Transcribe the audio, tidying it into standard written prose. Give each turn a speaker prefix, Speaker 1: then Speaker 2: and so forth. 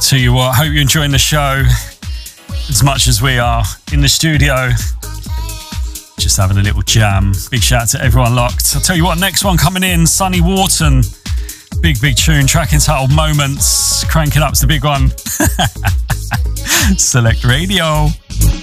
Speaker 1: Tell you what, hope you're enjoying the show as much as we are in the studio. Just having a little jam. Big shout out to everyone locked. I'll tell you what, next one coming in, Sonny Wharton. Big tune, track entitled Moments. Cranking up's the big one. Select Radio.